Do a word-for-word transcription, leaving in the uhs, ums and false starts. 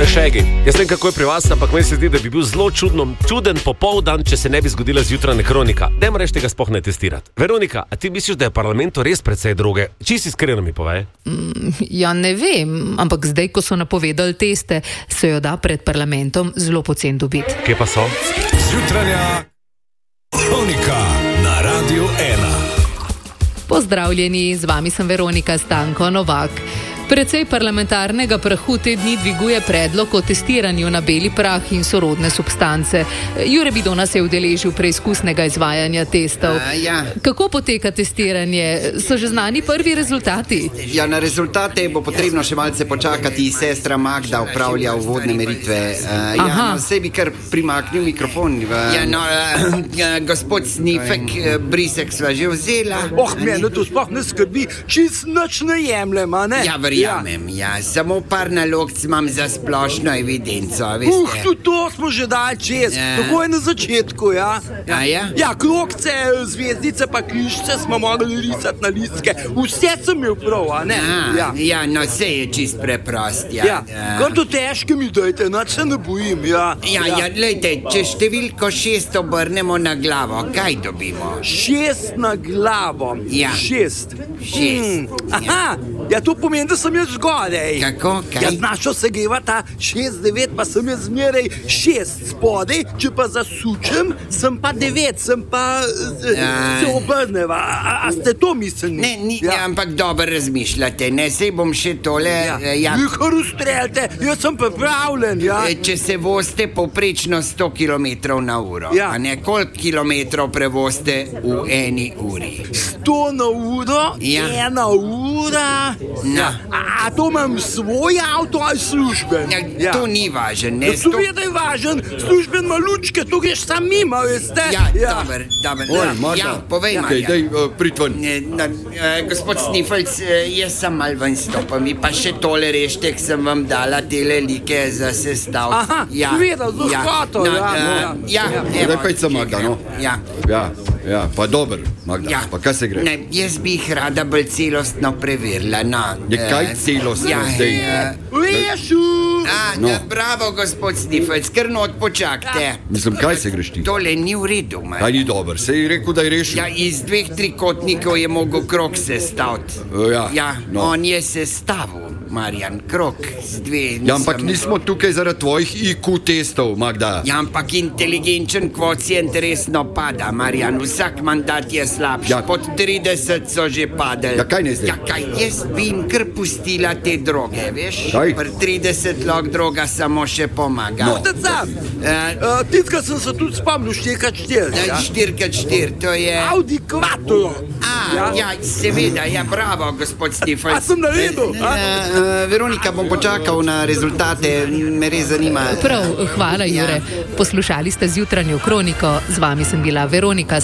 Šegi. Jaz ne vem, kako je pri vas, ampak meni se zdi, da bi bil zelo čudno, čuden popoldan, če se ne bi zgodila zjutranja kronika. Dajmo reči, tega sploh ne testirati. Veronika, a ti misliš, da je v parlamentu res precej droge? Čisto iskreno mi povej. Mm, ja, ne vem, ampak zdaj, ko so napovedali teste, se jo da pred parlamentom zelo poceni dobiti. Kje pa so? Zjutranja kronika na Radiu ena. Pozdravljeni, z vami sem Veronika Stanko Novak. Precej parlamentarnega prahu te dni dviguje predlog o testiranju na beli prah in sorodne substance. Jure Bidona se je udeležil preizkusnega izvajanja testov. A, ja. Kako poteka testiranje? So že znani prvi rezultati? Ja, na rezultate bo potrebno še malce počakati. Sestra Magda upravlja uvodne meritve. Uh, ja, no, sej bi kar primaknil mikrofon. V... Ja, no, uh, uh, gospod Snifek, uh, brisek sva že vzela. Oh, mene to sploh ne skrbi, čist nič ne jemljem, a ne? Ja, verjamem, ja. ja. Samo par nalog imam za splošno evidenco, veste. Uh, tudi to smo že dali čez. Ja. Tako je na začetku, ja. A ja? Ja, krogce, zvezdice pa križce smo morali risati na listke. Vse sem imel prav, a ne? A, ja. ja, no, vse je čist preprost, ja. Ja, ja. Kar to težke mi dajte, nič se ne bojim, ja. Ja, ja, ja, lejte, če številko šest obrnemo na glavo, kaj dobimo? Šest na glavo. Ja. Šest. Šest. Hmm. Aha, ja, to pomeni, da sem jaz zgodaj. Kako? Kaj? Ja, znašel se geva ta šest, devet, pa sem jaz zmeraj šest spodaj, če pa zasučem, sem pa devet, sem pa ja. Se obrneva. A, a ste to mislili? Ne, ni, ja. Ja, ampak dobro razmišljate, ne, sej bom še tole... Ja, ja. Vihar ustreljate, jaz sem pripravljen, ja. Če se vozite povprečno sto kilometrov na uro, ja. A ne, koliko kilometrov prevozite v eni uri? sto na uro, ja. Ena ura... No. A, a to imam svoj avto ali služben? Ja, ja. To ni važen, ne? Ja, to je, da je važen, služben ima lučke, to greš sam mimo, veste? Ja, ja. dober, dober. Oj, Marta. Ja, povej, ja. Marja. Okay, daj, uh, pritven. Na, uh, gospod Snifelc, uh, jaz sem mal ven stopil, mi pa še tole reštek sem vam dala tele like za sestavc. Aha, ja. videl, z lahkoto, ja. ja. No, uh, ja, ja. ja. Daj pejca, Magda, no? Ja. Ja, ja, pa dober, Magda, ja. Pa kaj se gre? Ne, jaz bi jih rada bolj celostno preverila, no. Je kaj celostno ja, zdaj? Uh, Lešu! A, no. Ja, bravo, gospod Snifelc, ker not počakajte. Ja. Mislim, kaj se greš ti? Tole ni v redu, man. Kaj ni dober, se je rekel, da je rešil. Ja, iz dveh trikotnikov je mogel krog sestaviti. Uh, ja, ja no. On je sestavil, Marjan, krog z dve. Ja, ampak nismo tukaj zaradi tvojih I Q testov, Magda. Ja, ampak inteligenčen kvocient resno pada, Marjan, vsak mandat je slabši. Ja. Pod trideset so že padali. Ja, kaj ne zdaj? Ja, kaj, jaz bi jim kar pustila te droge, veš? Kaj? Pri trideset log droga samo še pomaga. No, te sam. Uh, uh, Titka sem se tudi spomnil, štiri krat štiri. Ja, štiri krat štiri, to je... Audi Quattro. A, ja, ja seveda, ja, bravo, gospod Snifelc. A sem naredil? Uh, uh, Veronika, bom počakal na rezultate, me res zanima. Prav, hvala, Jure. Poslušali ste zjutranjo kroniko, z vami sem bila Veronika